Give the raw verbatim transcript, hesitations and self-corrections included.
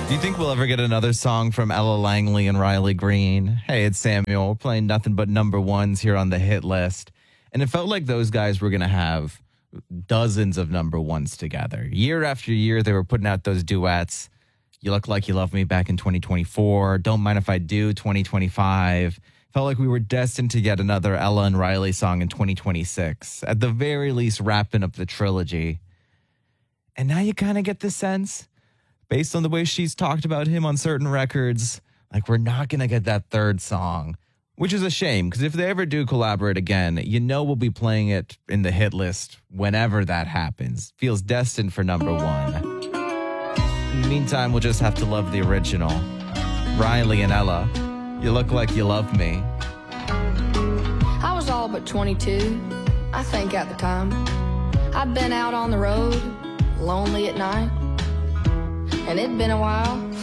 Do you think we'll ever get another song from Ella Langley and Riley Green? Hey, it's Samuel. We're playing nothing but number ones here on the hit list. And it felt like those guys were going to have dozens of number ones together. Year after year, they were putting out those duets. You Look Like You Love Me back in twenty twenty-four. Don't Mind If I Do, twenty twenty-five. Felt like we were destined to get another Ella and Riley song in twenty twenty-six. At the very least, wrapping up the trilogy. And now you kind of get the sense, based on the way she's talked about him on certain records, like we're not going to get that third song, which is a shame because if they ever do collaborate again, you know we'll be playing it in the hit list whenever that happens. Feels destined for number one. In the meantime, we'll just have to love the original. Riley and Ella, You Look Like You Love Me. I was all but twenty-two, I think at the time. I'd been out on the road, lonely at night. And it'd been a while